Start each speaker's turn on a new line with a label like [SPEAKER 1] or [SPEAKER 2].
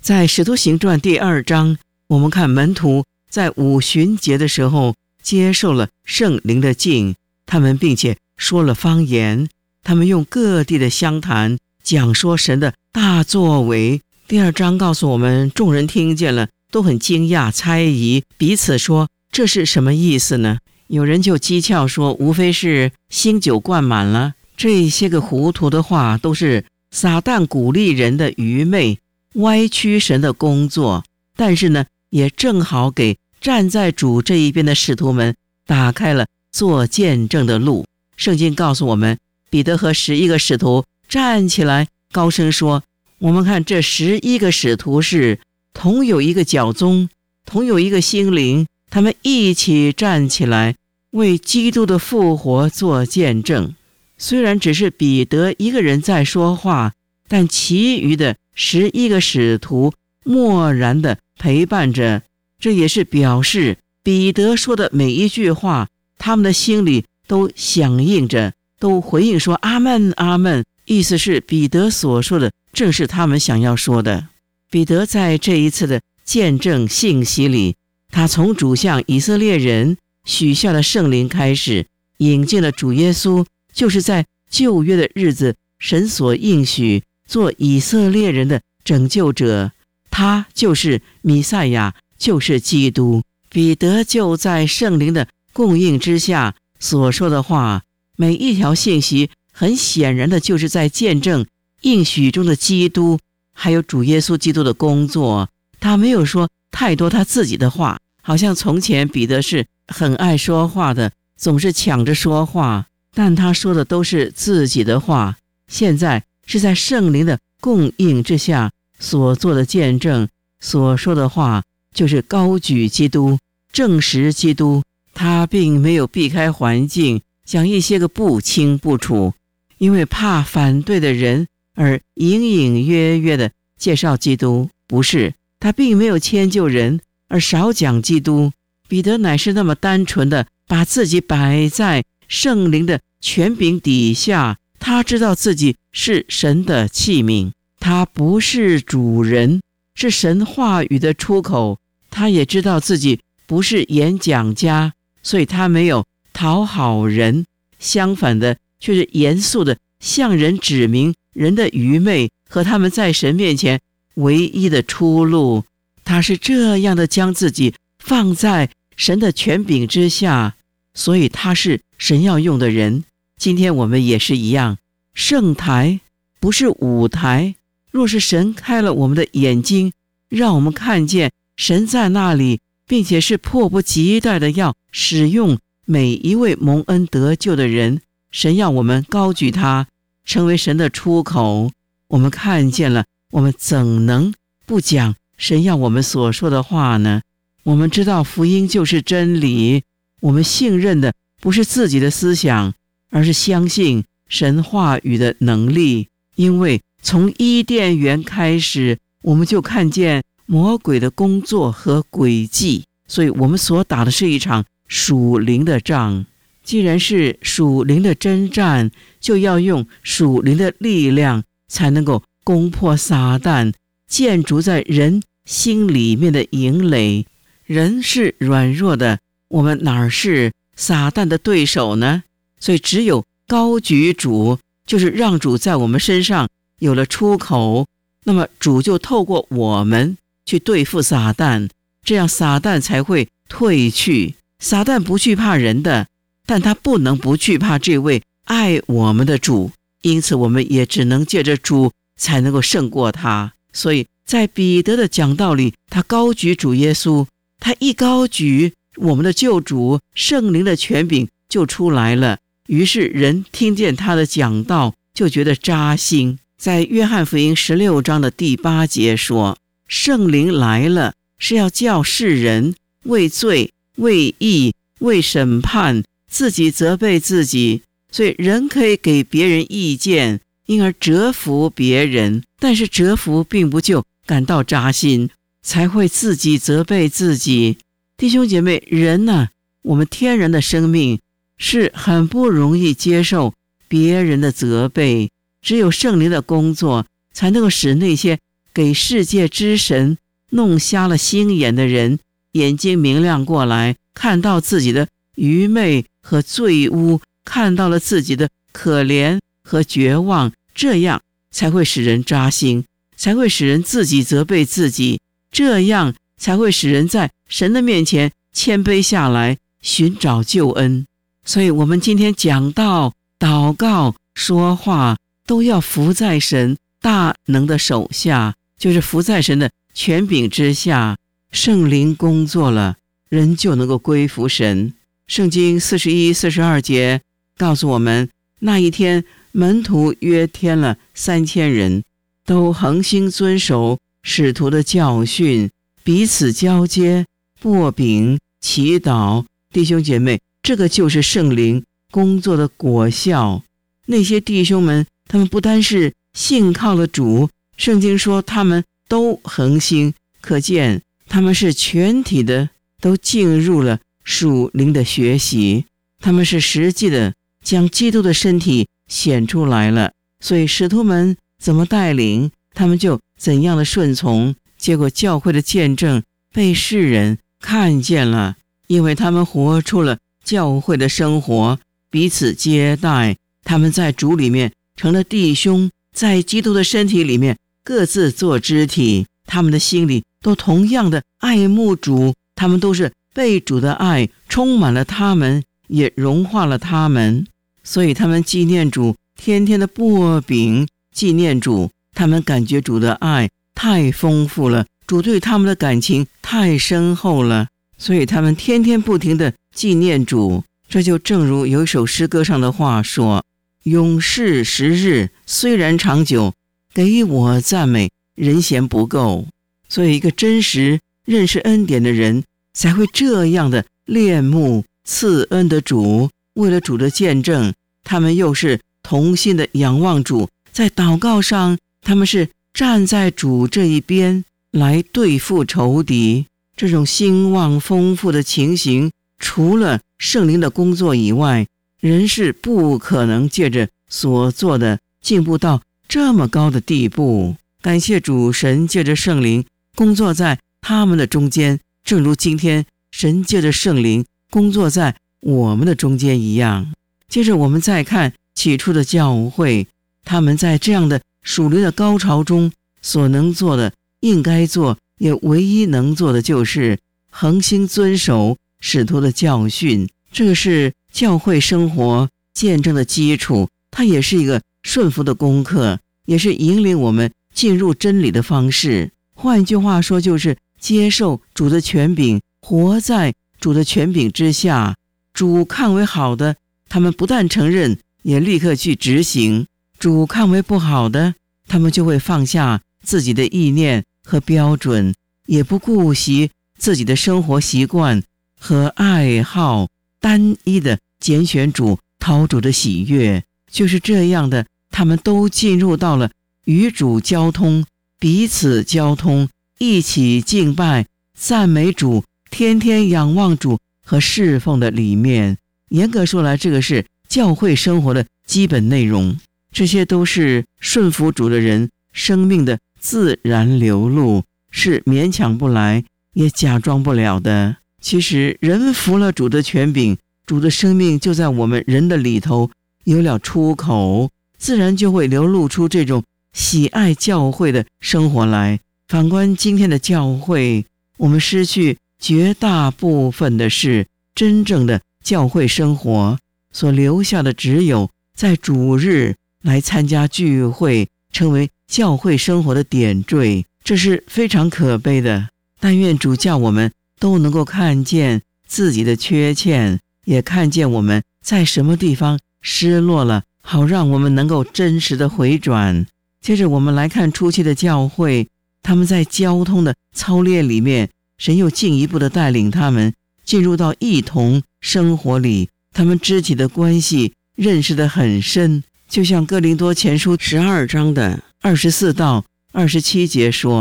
[SPEAKER 1] 在使徒行传第2章，我们看门徒在五旬节的时候接受了圣灵的浸，他们并且说了方言，他们用各地的乡谈讲说神的大作为。第2章告诉我们，众人听见了都很惊讶猜疑，彼此说这是什么意思呢？有人就讥诮说，无非是新酒灌满了。这些个糊涂的话都是撒旦鼓励人的愚昧，歪曲神的工作。但是呢，也正好给站在主这一边的使徒们打开了做见证的路。圣经告诉我们，彼得和11个使徒站起来高声说，我们看这11个使徒是同有一个脚宗，同有一个心灵，他们一起站起来为基督的复活做见证。虽然只是彼得一个人在说话，但其余的11个使徒默然地陪伴着，这也是表示彼得说的每一句话，他们的心里都响应着，都回应说阿们阿们，意思是彼得所说的正是他们想要说的。彼得在这一次的见证信息里，他从主向以色列人许下了圣灵开始，引进了主耶稣，就是在旧约的日子神所应许做以色列人的拯救者，他就是弥赛亚，就是基督。彼得就在圣灵的供应之下所说的话，每一条信息很显然的就是在见证应许中的基督，还有主耶稣基督的工作。他没有说太多他自己的话，好像从前彼得是很爱说话的，总是抢着说话，但他说的都是自己的话。现在是在圣灵的供应之下所做的见证，所说的话就是高举基督，证实基督。他并没有避开环境，讲一些个不清不楚，因为怕反对的人而隐隐约约的介绍基督。不是，他并没有迁就人而少讲基督。彼得乃是那么单纯的把自己摆在圣灵的权柄底下，他知道自己是神的器皿，他不是主人，是神话语的出口。他也知道自己不是演讲家，所以他没有讨好人，相反的却是严肃的向人指明人的愚昧和他们在神面前唯一的出路。他是这样的将自己放在神的权柄之下，所以他是神要用的人。今天我们也是一样，圣台不是舞台，若是神开了我们的眼睛，让我们看见神在那里，并且是迫不及待的要使用每一位蒙恩得救的人，神要我们高举他，成为神的出口。我们看见了，我们怎能不讲神要我们所说的话呢？我们知道福音就是真理，我们信任的不是自己的思想，而是相信神话语的能力。因为从伊甸园开始，我们就看见魔鬼的工作和诡计，所以我们所打的是一场属灵的仗。既然是属灵的征战，就要用属灵的力量，才能够攻破撒旦建筑在人心里面的营垒。人是软弱的，我们哪是撒旦的对手呢？所以只有高举主，就是让主在我们身上有了出口，那么主就透过我们去对付撒旦，这样撒旦才会退去。撒旦不惧怕人的，但他不能不惧怕这位爱我们的主，因此我们也只能借着主才能够胜过他。所以在彼得的讲道里，他高举主耶稣，他一高举，我们的救主圣灵的权柄就出来了，于是人听见他的讲道就觉得扎心。在约翰福音16章的第8节说，圣灵来了，是要叫世人为罪、为义、为审判，自己责备自己。所以人可以给别人意见，因而折服别人，但是折服并不就感到扎心，才会自己责备自己。弟兄姐妹，人呢，我们天然的生命是很不容易接受别人的责备，只有圣灵的工作才能够使那些给世界之神弄瞎了心眼的人眼睛明亮过来，看到自己的愚昧和罪污，看到了自己的可怜和绝望，这样才会使人扎心，才会使人自己责备自己，这样才会使人在神的面前谦卑下来，寻找救恩。所以我们今天讲道、祷告、说话都要服在神大能的手下，就是服在神的权柄之下。圣灵工作了，人就能够归服神。圣经41、42节告诉我们，那一天门徒约添了3000人，都恒心遵守使徒的教训，彼此交接，擘饼，祈祷。弟兄姐妹，这个就是圣灵工作的果效。那些弟兄们，他们不单是信靠了主，圣经说他们都恒心，可见他们是全体的都进入了属灵的学习，他们是实际的将基督的身体显出来了。所以使徒们怎么带领，他们就怎样的顺从，结果教会的见证被世人看见了，因为他们活出了教会的生活，彼此接待，他们在主里面成了弟兄，在基督的身体里面各自做肢体，他们的心里都同样的爱慕主，他们都是被主的爱充满了他们，也融化了他们。所以他们纪念主，天天的擘饼纪念主，他们感觉主的爱太丰富了，主对他们的感情太深厚了，所以他们天天不停的纪念主。这就正如有一首诗歌上的话说，永世时日虽然长久，给我赞美人嫌不够。所以一个真实认识恩典的人才会这样的恋慕赐恩的主，为了主的见证，他们又是同心的仰望主，在祷告上他们是站在主这一边来对付仇敌。这种兴旺丰富的情形，除了圣灵的工作以外，人是不可能借着所做的进步到这么高的地步。感谢主，神借着圣灵工作在他们的中间，正如今天神借着圣灵工作在我们的中间一样。接着我们再看起初的教会，他们在这样的属灵的高潮中所能做的，应该做也唯一能做的，就是恒心遵守使徒的教训。这个是教会生活见证的基础，它也是一个顺服的功课，也是引领我们进入真理的方式。换句话说，就是接受主的权柄，活在主的权柄之下。主看为好的，他们不但承认，也立刻去执行；主看为不好的，他们就会放下自己的意念和标准，也不顾惜自己的生活习惯和爱好，单一的拣选主，讨主的喜悦。就是这样的，他们都进入到了与主交通，彼此交通，一起敬拜赞美主，天天仰望主和侍奉的里面。严格说来，这个是教会生活的基本内容，这些都是顺服主的人生命的自然流露，是勉强不来也假装不了的。其实人服了主的权柄，主的生命就在我们人的里头有了出口，自然就会流露出这种喜爱教会的生活来。反观今天的教会，我们失去绝大部分的是真正的教会生活，所留下的只有在主日来参加聚会，成为教会生活的点缀，这是非常可悲的。但愿主叫我们都能够看见自己的缺欠，也看见我们在什么地方失落了，好让我们能够真实的回转。接着我们来看初期的教会，他们在交通的操练里面，神又进一步的带领他们进入到一同生活里，他们肢体的关系认识得很深，就像哥林多前书12章的24到27节说，